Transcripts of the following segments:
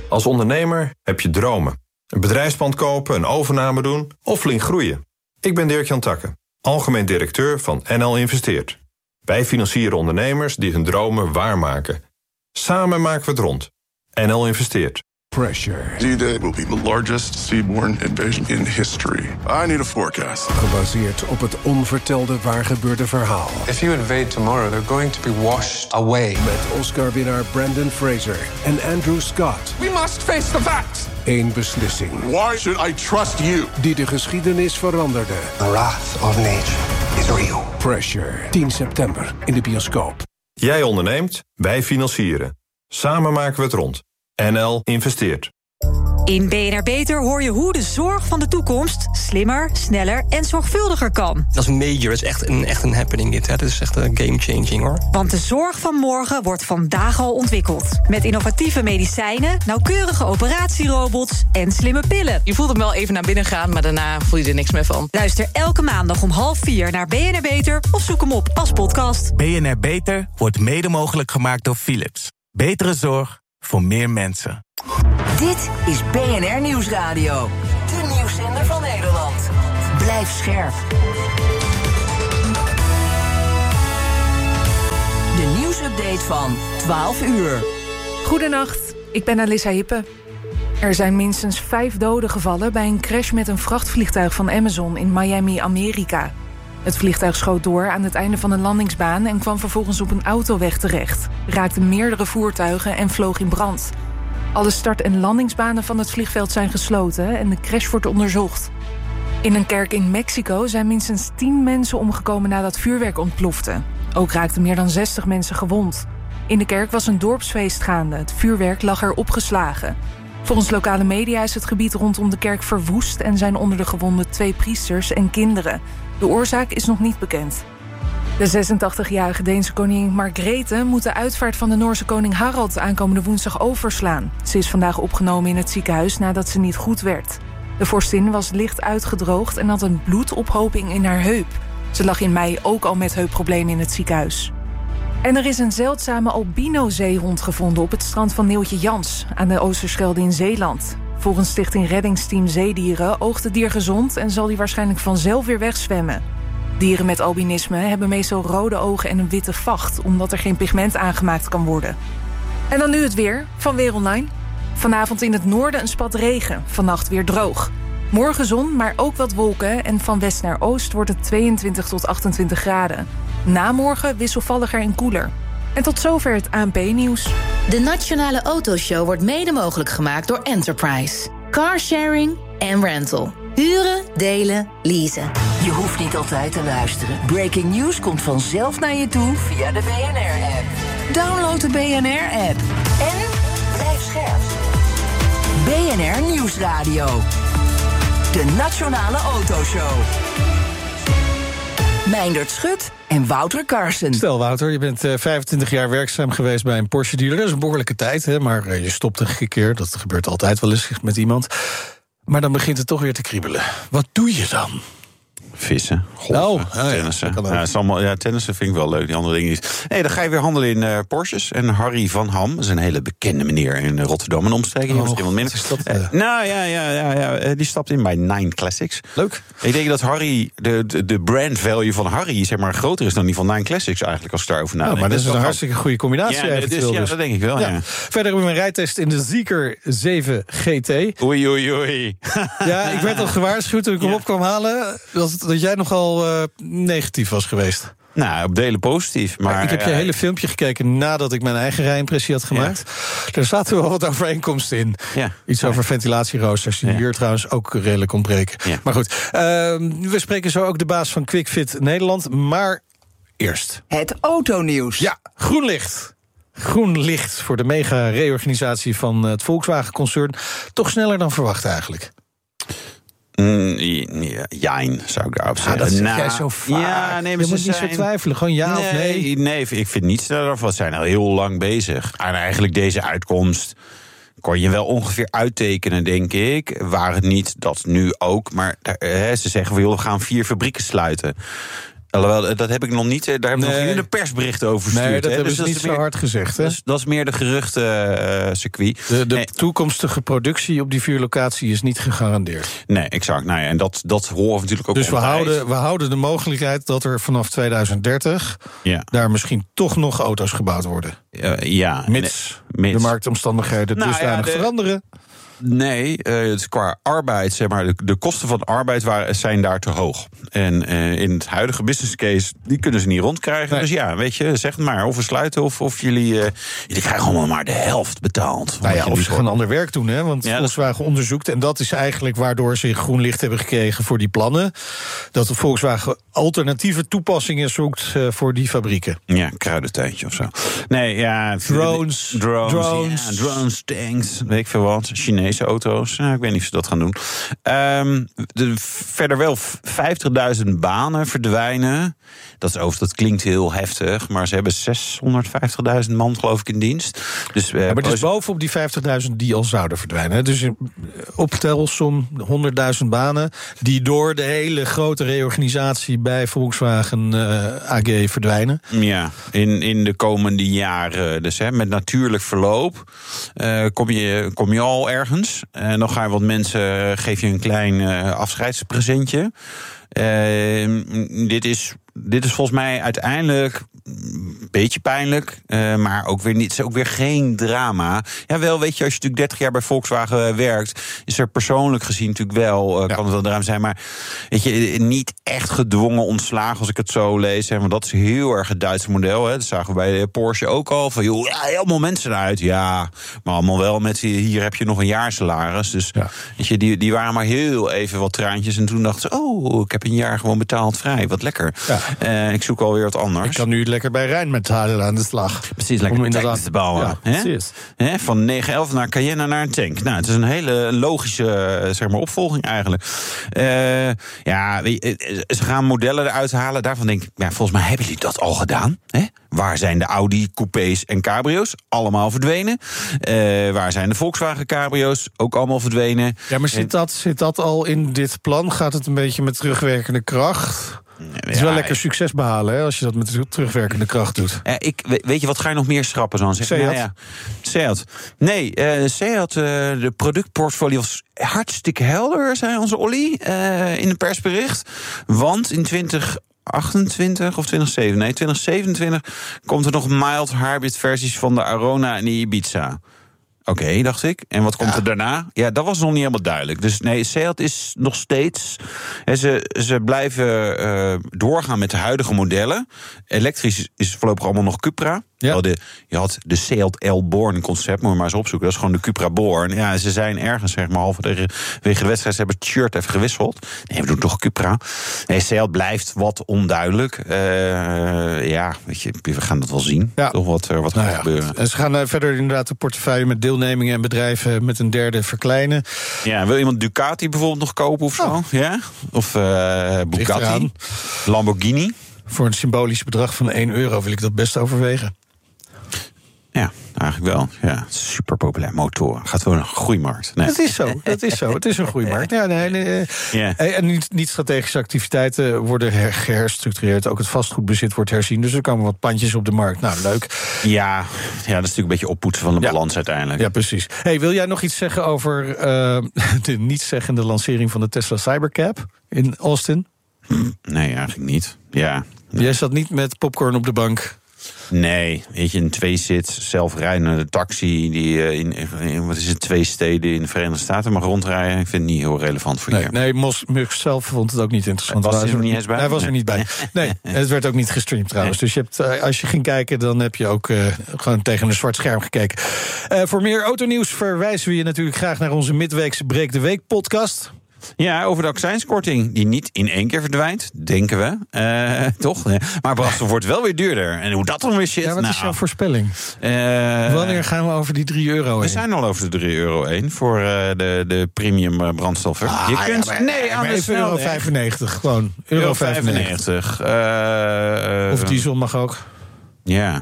Als ondernemer heb je dromen. Een bedrijfspand kopen, een overname doen of flink groeien. Ik ben Dirk-Jan Takke, algemeen directeur van NL Investeert. Wij financieren ondernemers die hun dromen waarmaken. Samen maken we het rond. NL Investeert. Pressure. D-Day will be the largest seaborne invasion in history. I need a forecast. Gebaseerd op het onvertelde waargebeurde verhaal. If you invade tomorrow, they're going to be washed away. Met Oscar-winnaar Brandon Fraser en Andrew Scott. We must face the facts. Eén beslissing. Why should I trust you? Die de geschiedenis veranderde. The wrath of nature is real. Pressure. 10 september in de bioscoop. Jij onderneemt, wij financieren. Samen maken we het rond. NL Investeert. In BNR Beter hoor je hoe de zorg van de toekomst slimmer, sneller en zorgvuldiger kan. Dat is major, dat is echt een happening dit. Hè. Dat is echt een game-changing, hoor. Want de zorg van morgen wordt vandaag al ontwikkeld. Met innovatieve medicijnen, nauwkeurige operatierobots en slimme pillen. Je voelt hem wel even naar binnen gaan, maar daarna voel je er niks meer van. Luister elke maandag om 3:30 naar BNR Beter of zoek hem op als podcast. BNR Beter wordt mede mogelijk gemaakt door Philips. Betere zorg voor meer mensen. Dit is BNR Nieuwsradio. De nieuwszender van Nederland. Blijf scherp. De nieuwsupdate van 12 uur. Goedenacht, ik ben Alissa Hippe. Er zijn minstens 5 doden gevallen bij een crash met een vrachtvliegtuig van Amazon in Miami, Amerika. Het vliegtuig schoot door aan het einde van een landingsbaan en kwam vervolgens op een autoweg terecht, raakte meerdere voertuigen en vloog in brand. Alle start- en landingsbanen van het vliegveld zijn gesloten en de crash wordt onderzocht. In een kerk in Mexico zijn minstens 10 mensen omgekomen nadat vuurwerk ontplofte. Ook raakten meer dan 60 mensen gewond. In de kerk was een dorpsfeest gaande. Het vuurwerk lag er opgeslagen. Volgens lokale media is het gebied rondom de kerk verwoest en zijn onder de gewonden 2 priesters en kinderen. De oorzaak is nog niet bekend. De 86-jarige Deense koningin Margrethe moet de uitvaart van de Noorse koning Harald aankomende woensdag overslaan. Ze is vandaag opgenomen in het ziekenhuis nadat ze niet goed werd. De vorstin was licht uitgedroogd en had een bloedophoping in haar heup. Ze lag in mei ook al met heupproblemen in het ziekenhuis. En er is een zeldzame albino-zeehond gevonden op het strand van Neeltje Jans aan de Oosterschelde in Zeeland. Volgens Stichting Reddingsteam Zeedieren oogt het dier gezond en zal die waarschijnlijk vanzelf weer wegzwemmen. Dieren met albinisme hebben meestal rode ogen en een witte vacht, omdat er geen pigment aangemaakt kan worden. En dan nu het weer van Weer Online. Vanavond in het noorden een spat regen, vannacht weer droog. Morgen zon, maar ook wat wolken en van west naar oost wordt het 22 tot 28 graden. Namorgen wisselvalliger en koeler. En tot zover het ANP-nieuws. De Nationale Autoshow wordt mede mogelijk gemaakt door Enterprise. Carsharing en rental. Huren, delen, leasen. Je hoeft niet altijd te luisteren. Breaking news komt vanzelf naar je toe via de BNR-app. Download de BNR-app. En blijf scherp. BNR Nieuwsradio. De Nationale Autoshow. Meindert Schut en Wouter Carson. Stel Wouter, je bent 25 jaar werkzaam geweest bij een Porsche dealer. Dat is een behoorlijke tijd, hè? Maar je stopt een keer. Dat gebeurt altijd wel eens met iemand. Maar dan begint het toch weer te kriebelen. Wat doe je dan? Vissen, golfen, tennissen. Tennissen vind ik wel leuk, die andere dingen niet. Nee, dan ga je weer handelen in Porsches. En Harry van Ham, dat is een hele bekende meneer in Rotterdam en omstreken. Die stapt in bij Nine Classics. Leuk. Ik denk dat Harry, de brand value van Harry, zeg maar, groter is dan die van Nine Classics eigenlijk, als ik daarover nadenk. Maar dat is een hartstikke goede combinatie. Ja, dat denk ik wel, ja. Verder hebben we een rijtest in de Zeekr 7 GT. Oei. Ja, ik werd al gewaarschuwd toen ik hem op kwam halen dat jij nogal negatief was geweest. Nou, op delen positief. Maar ik heb je hele filmpje gekeken nadat ik mijn eigen rijimpressie had gemaakt. Ja. Daar zaten wel wat overeenkomsten in. Ja. Iets over ventilatieroosters, die hier trouwens ook redelijk ontbreken. Ja. Maar goed, we spreken zo ook de baas van QuickFit Nederland. Maar eerst het autonieuws. Ja, groen licht. Groen licht voor de mega-reorganisatie van het Volkswagen-concern. Toch sneller dan verwacht eigenlijk. Jijn, zou ik daarop zeggen. Dat zeg jij zo vaak. Ja, nee, je moet niet zo twijfelen, gewoon ja of nee. Nee, ik vind niets daarvan. We zijn al heel lang bezig. En eigenlijk deze uitkomst kon je wel ongeveer uittekenen, denk ik. Waar het niet, dat nu ook. Maar ze zeggen van, joh, we gaan 4 fabrieken sluiten. Alhoewel, dat heb ik nog niet. Daar hebben we nog geen persberichten over verstuurd. Nee, dat hebben ze niet zo hard gezegd. Hè? Dat is meer de geruchtencircuit. De toekomstige productie op die 4 locaties is niet gegarandeerd. Nee, exact. Nou ja, en dat horen we natuurlijk ook. Dus we houden de mogelijkheid dat er vanaf 2030... daar misschien toch nog auto's gebouwd worden. Mits de marktomstandigheden dusdanig veranderen. Nee, qua arbeid, zeg maar, de kosten van arbeid zijn daar te hoog. En in het huidige business case, die kunnen ze niet rondkrijgen. Nee. Dus ja, weet je, zeg maar, of we sluiten of jullie krijgen allemaal maar de helft betaald. Of ze gaan ander werk doen, hè? Want Volkswagen onderzoekt, en dat is eigenlijk waardoor ze groen licht hebben gekregen voor die plannen, dat de Volkswagen alternatieve toepassingen zoekt voor die fabrieken. Ja, kruidentuintje of zo. Nee, ja. Drones, tanks, weet ik veel wat. Chinese auto's. Ik weet niet of ze dat gaan doen. Verder wel 50.000 banen verdwijnen. Dat klinkt heel heftig, maar ze hebben 650.000 man, geloof ik, in dienst. Dus, maar het is bovenop die 50.000 die al zouden verdwijnen. Dus optelsom 100.000 banen die door de hele grote reorganisatie bij Volkswagen AG verdwijnen. Ja, in de komende jaren. Dus met natuurlijk verloop kom je al ergens. En dan ga je wat mensen, geef je een klein afscheidspresentje. Dit is volgens mij uiteindelijk een beetje pijnlijk, maar ook weer niet. Het is ook weer geen drama. Ja, wel, weet je, als je natuurlijk 30 jaar bij Volkswagen werkt, is er persoonlijk gezien natuurlijk wel, kan het wel een drama zijn, maar weet je, niet echt gedwongen ontslagen als ik het zo lees. Hè, want dat is heel erg het Duitse model. Hè. Dat zagen we bij de Porsche ook al. Van joh, helemaal mensen eruit. Ja, maar allemaal wel met hier heb je nog een jaar salaris. Dus weet je, die waren maar heel even wat traantjes. En toen dachten ze, ik heb een jaar gewoon betaald vrij. Wat lekker. Ja. Ik zoek alweer wat anders. Ik kan nu lekker bij Rijnmetalen aan de slag. Precies, lekker tanks te bouwen. Ja, precies. Van 911 naar Cayenne naar een tank. Nou, het is een hele logische opvolging eigenlijk. Ze gaan modellen eruit halen. Daarvan denk ik, volgens mij hebben jullie dat al gedaan. Hè? Waar zijn de Audi coupés en cabrio's? Allemaal verdwenen. Waar zijn de Volkswagen cabrio's? Ook allemaal verdwenen. Ja, maar zit dat al in dit plan? Gaat het een beetje met terugwerkende kracht? Het is wel lekker succes behalen, hè, als je dat met terugwerkende kracht doet. Weet je, wat ga je nog meer schrappen? Zo'n Seat. Seat. Nee, Seat, de productportfolio was hartstikke helder, zei onze Olly in een persbericht. Want in 2028 of 2027 komt er nog mild hybrid versies van de Arona en de Ibiza. Oké, dacht ik. En wat komt er daarna? Ja, dat was nog niet helemaal duidelijk. Dus nee, Seat is nog steeds. Ze blijven doorgaan met de huidige modellen. Elektrisch is voorlopig allemaal nog Cupra. Ja. Je had de Seat L-Born concept, moet je maar eens opzoeken. Dat is gewoon de Cupra Born. Ja, ze zijn ergens, halverwege de wedstrijd, ze hebben het shirt even gewisseld. Nee, we doen toch Cupra. Nee, Seat blijft wat onduidelijk. Weet je, we gaan dat wel zien. Ja. Toch wat gaat gebeuren. En ze gaan verder inderdaad de portefeuille met deelnemingen en bedrijven met een derde verkleinen. Ja, wil iemand Ducati bijvoorbeeld nog kopen of zo? Oh. Ja? Of Bugatti? Lamborghini? Voor een symbolisch bedrag van €1 wil ik dat best overwegen. Ja, eigenlijk wel. Ja, super populair motor. Gaat wel een groeimarkt. Nee. Dat is zo. Het is een groeimarkt. Ja, En niet-strategische activiteiten worden geherstructureerd. Ook het vastgoedbezit wordt herzien. Dus er komen wat pandjes op de markt. Nou, leuk. Ja, dat is natuurlijk een beetje oppoetsen van de balans uiteindelijk. Ja, precies. Wil jij nog iets zeggen over de niet-zeggende lancering van de Tesla Cybercab in Austin? Nee, eigenlijk niet. Ja. Jij zat niet met popcorn op de bank? Nee, weet je, een 2-zit zelfrijdende taxi die in 2 steden in de Verenigde Staten mag rondrijden. Ik vind het niet heel relevant voor hier. Nee, Musk zelf vond het ook niet interessant. Was hij er niet eens bij? Hij was er niet bij. Nee, het werd ook niet gestreamd trouwens. Dus je hebt, als je ging kijken, dan heb je ook gewoon tegen een zwart scherm gekeken. Voor meer autonieuws verwijzen we je natuurlijk graag naar onze midweekse Breek de Week podcast. Ja, over de accijnskorting, die niet in 1 keer verdwijnt, denken we. Toch? Maar brandstof wordt wel weer duurder. En hoe dat dan weer zit. Ja, wat is jouw voorspelling? Wanneer gaan we over die €3 heen? We zijn al over de €3 heen voor de premium brandstoffen. Je kunt aan de €1,95 gewoon. €1,95. Of diesel mag ook. Ja.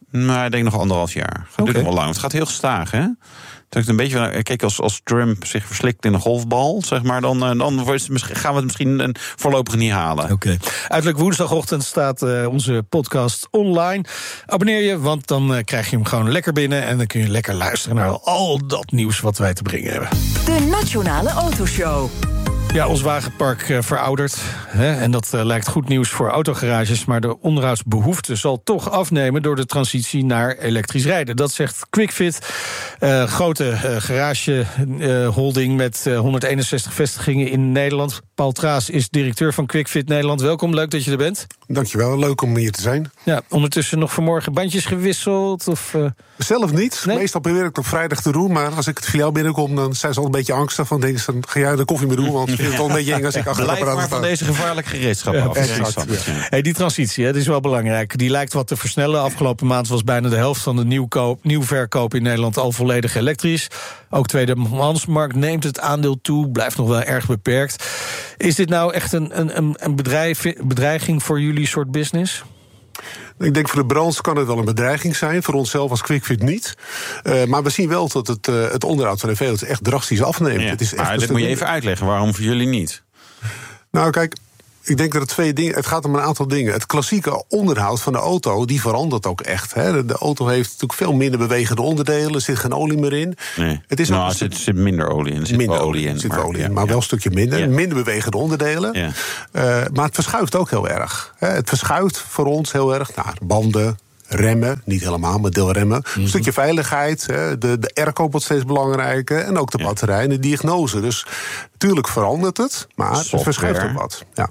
Nou, ik denk nog 1,5 jaar. Het duurt nog wel lang. Het gaat heel gestaag, hè? Het een beetje, kijk, als Trump zich verslikt in een golfbal, zeg maar, dan gaan we het misschien voorlopig niet halen. Oké. Uiterlijk woensdagochtend staat onze podcast online. Abonneer je, want dan krijg je hem gewoon lekker binnen en dan kun je lekker luisteren naar al dat nieuws wat wij te brengen hebben. De Nationale Autoshow. Ja, ons wagenpark veroudert. En dat lijkt goed nieuws voor autogarages. Maar de onderhoudsbehoefte zal toch afnemen door de transitie naar elektrisch rijden. Dat zegt QuickFit. Grote garageholding met 161 vestigingen in Nederland. Paul Traas is directeur van QuickFit Nederland. Welkom, leuk dat je er bent. Dankjewel, leuk om hier te zijn. Ja, ondertussen nog vanmorgen bandjes gewisseld? Of, Zelf niet. Nee? Meestal probeer ik het op vrijdag te doen. Maar als ik het filiaal binnenkom, dan zijn ze al een beetje angstig. Van denken ze, dan ga jij de koffie mee doen, want ik vind het al een beetje eng als ik achter de apparaat sta. Blijf maar van deze gevaarlijke gereedschappen af. Exact. Ja. Hey, die transitie, dat is wel belangrijk. Die lijkt wat te versnellen. Afgelopen maand was bijna de helft van de nieuwverkoop in Nederland al volledig elektrisch. Ook tweedehandsmarkt neemt het aandeel toe, blijft nog wel erg beperkt. Is dit nou echt een bedreiging voor jullie soort business? Ik denk voor de branche kan het wel een bedreiging zijn. Voor onszelf als QuickFit niet. Maar we zien wel dat het onderhoud van de veehouders echt drastisch afneemt. Ja, het is echt maar dit moet je even uitleggen. Waarom voor jullie niet? Nou, kijk, ik denk dat het gaat om een aantal dingen. Het klassieke onderhoud van de auto, die verandert ook echt. Hè. De auto heeft natuurlijk veel minder bewegende onderdelen. Er zit geen olie meer in. Nee. Er zit minder olie in. Er zit wel olie in. Maar wel een stukje minder. Ja. Minder bewegende onderdelen. Ja. Maar het verschuift ook heel erg. Het verschuift voor ons heel erg naar banden, remmen, niet helemaal, maar deelremmen. Een stukje veiligheid, de airco wordt steeds belangrijker. En ook de batterij en de diagnose. Dus natuurlijk verandert het, maar het verschuift ook wat. Ja.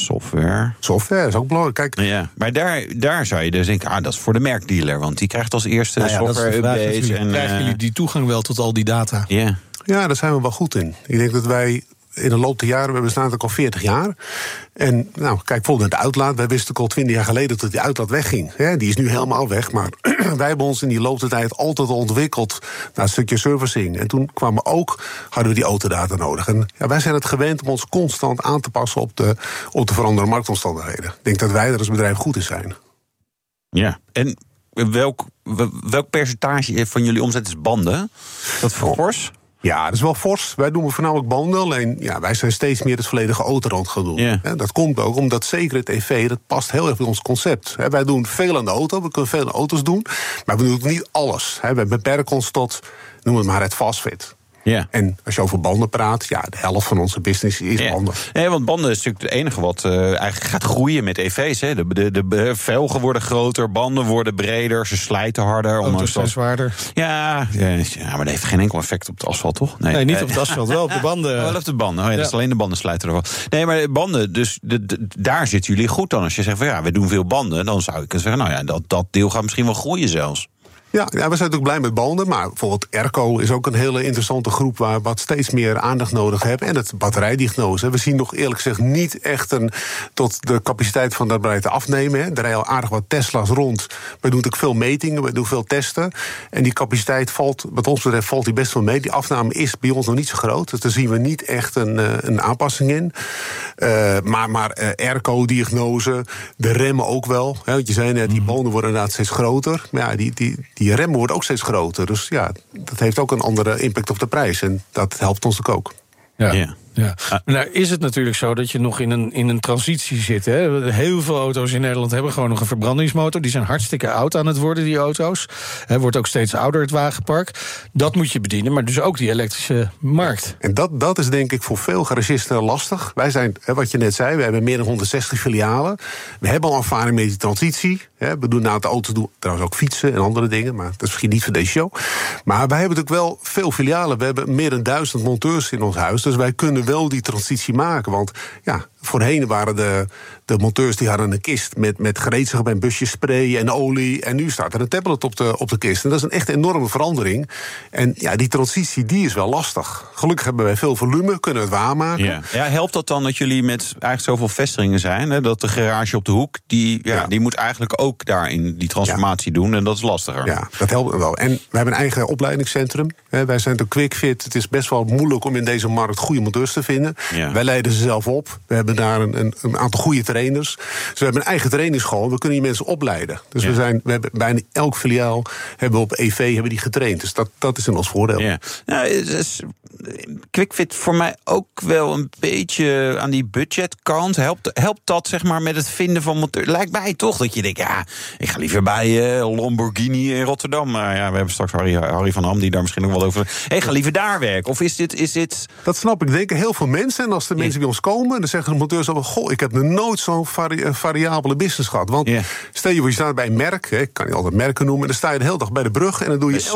Software is ook belangrijk. Kijk, ja, maar daar zou je dus denken, dat is voor de merkdealer, want die krijgt als eerste software-updates. Krijgen jullie die toegang wel tot al die data? Yeah. Ja, daar zijn we wel goed in. Ik denk dat wij in de loop der jaren, we bestaan ook al 40 jaar. En nou, kijk bijvoorbeeld naar de uitlaat. Wij wisten al 20 jaar geleden dat die uitlaat wegging. Die is nu helemaal weg, maar wij hebben ons in die loop der tijd altijd ontwikkeld naar een stukje servicing. En toen hadden we die autodata nodig. En ja, wij zijn het gewend om ons constant aan te passen op de veranderende marktomstandigheden. Ik denk dat wij er als bedrijf goed in zijn. Ja, en welk percentage van jullie omzet is banden? Dat fors? Ja, dat is wel fors. Wij doen voornamelijk banden. Alleen, wij zijn steeds meer het volledige autorand gaan doen. Yeah. Dat komt ook omdat zeker het EV, dat past heel erg bij ons concept. Wij doen veel aan de auto, we kunnen veel aan auto's doen. Maar we doen ook niet alles. We beperken ons tot, noem het maar, het fastfit. Ja. En als je over banden praat, de helft van onze business is banden. Nee, want banden is natuurlijk het enige wat eigenlijk gaat groeien met EV's. Hè. De velgen worden groter, banden worden breder, ze slijten harder. Auto's zijn zwaarder. Ja, maar dat heeft geen enkel effect op het asfalt, toch? Nee, niet op het asfalt, wel op de banden. Wel op de banden. Dat is alleen de banden slijten ervan. Nee, maar banden, dus daar zitten jullie goed dan. Als je zegt van we doen veel banden, dan zou ik zeggen, dat deel gaat misschien wel groeien zelfs. Ja, we zijn natuurlijk blij met banden, maar bijvoorbeeld airco is ook een hele interessante groep waar wat steeds meer aandacht nodig hebben. En het batterijdiagnose. We zien nog eerlijk gezegd niet echt tot de capaciteit van dat bereid te afnemen. Er rijden al aardig wat Tesla's rond. We doen natuurlijk veel metingen, we doen veel testen. En die capaciteit wat ons betreft valt die best wel mee. Die afname is bij ons nog niet zo groot. Dus daar zien we niet echt een aanpassing in. Maar airco-diagnose, de remmen ook wel. Want je zei net, die banden worden inderdaad steeds groter. Maar ja, die remmen worden ook steeds groter. Dus ja, dat heeft ook een andere impact op de prijs. En dat helpt ons ook. Ja. Maar nou is het natuurlijk zo dat je nog in een transitie zit. Hè? Heel veel auto's in Nederland hebben gewoon nog een verbrandingsmotor. Die zijn hartstikke oud aan het worden, die auto's. Wordt ook steeds ouder, het wagenpark. Dat moet je bedienen, maar dus ook die elektrische markt. En dat is denk ik voor veel garagisten lastig. Wij zijn, wat je net zei, we hebben meer dan 160 filialen. We hebben al ervaring met die transitie. We doen na het auto trouwens ook fietsen en andere dingen. Maar dat is misschien niet voor deze show. Maar wij hebben natuurlijk wel veel filialen. We hebben meer dan 1000 monteurs in ons huis. Dus wij kunnen wel die transitie maken. Want voorheen waren de monteurs die hadden een kist met gereedschap en busjes spray en olie. En nu staat er een tablet op de kist. En dat is een echt enorme verandering. En die transitie die is wel lastig. Gelukkig hebben wij veel volume, kunnen we het waarmaken. Ja, helpt dat dan dat jullie met eigenlijk zoveel vestigingen zijn? Hè? Dat de garage op de hoek, die moet eigenlijk ook daarin die transformatie doen. En dat is lastiger. Ja, dat helpt wel. En we hebben een eigen opleidingscentrum. Wij zijn de QuickFit. Het is best wel moeilijk om in deze markt goede monteurs te vinden. Ja. Wij leiden ze zelf op. We hebben daar een aantal goede trainers. Dus we hebben een eigen trainingsschool. We kunnen die mensen opleiden. Dus we hebben bijna elk filiaal hebben we op EV hebben die getraind. Dus dat is in ons voordeel. Ja. Nou, QuickFit voor mij ook wel een beetje aan die budgetkant. Helpt dat zeg maar met het vinden van monteur? Lijkt mij toch dat je denkt, ik ga liever bij Lamborghini in Rotterdam. We hebben straks Harry van Ham die daar misschien nog wel over. Ik ga liever daar werken. Of is dit? Dat snap ik. Denken heel veel mensen. En als de mensen bij ons komen, dan zeggen de monteurs al: goh, ik heb nog nooit zo'n variabele business gehad. Want stel je staat bij een merk, ik kan niet altijd merken noemen, en dan sta je de hele dag bij de brug en dan doe je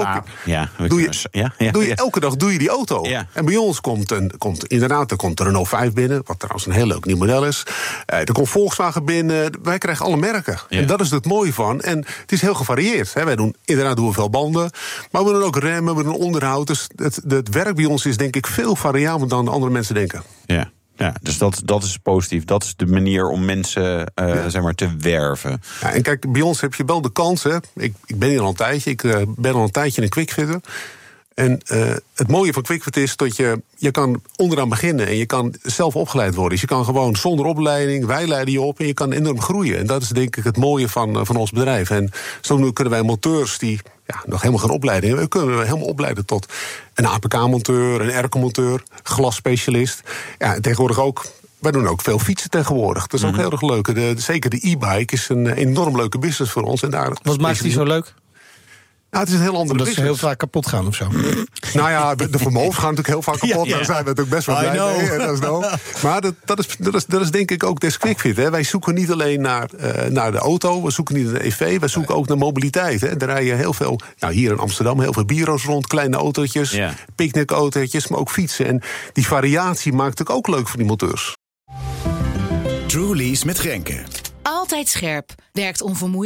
elke dag doe je die auto. Ja. En bij ons komt de Renault 5 binnen, wat trouwens een heel leuk nieuw model is. Er komt Volkswagen binnen. Wij krijgen alle merken. Ja. En dat is het mooie van. En het is heel gevarieerd. Wij doen we veel banden, maar we doen ook remmen, we doen onderhoud. Dus het werk bij ons is denk ik veel variabel dan andere mensen denken. Ja. Ja, dus dat is positief. Dat is de manier om mensen zeg maar te werven. Ja, en kijk, bij ons heb je wel de kans. Hè. Ik ben hier al een tijdje. Ik ben al een tijdje een QuickFitter. En het mooie van QuickFit is dat je kan onderaan beginnen en je kan zelf opgeleid worden. Dus je kan gewoon zonder opleiding, wij leiden je op en je kan enorm groeien. En dat is denk ik het mooie van ons bedrijf. En zo kunnen wij monteurs die nog helemaal geen opleiding hebben, kunnen we helemaal opleiden tot een APK-monteur, een airco-monteur, glasspecialist. Ja, en tegenwoordig ook. Wij doen ook veel fietsen tegenwoordig. Dat is ook heel erg leuk. Zeker de e-bike is een enorm leuke business voor ons. En wat maakt die zo leuk? Nou, het is een heel andere business. Omdat ze heel vaak kapot gaan of zo. Nou ja, de vermogens gaan natuurlijk heel vaak kapot. Daar zijn we natuurlijk best wel blij mee. Maar dat is denk ik ook des QuickFit. Hè. Wij zoeken niet alleen naar de auto. We zoeken niet naar de EV. Wij zoeken ook naar mobiliteit. Hè. Er rijden heel veel, hier in Amsterdam, heel veel bureaus rond. Kleine autootjes, picknickautootjes, maar ook fietsen. En die variatie maakt het ook leuk voor die monteurs. Trulies met Grenke. Altijd scherp. Werkt onvermoeibaar.